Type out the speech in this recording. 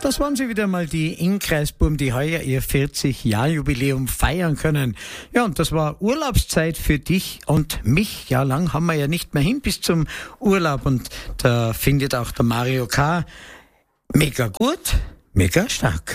das waren sie wieder mal, die Innkreisbuben, die heuer ihr 40-Jahr-Jubiläum feiern können. Ja, und das war Urlaubszeit für dich und mich. Ja, lang haben wir ja nicht mehr hin bis zum Urlaub. Und da findet auch der Mario K. mega gut, mega stark.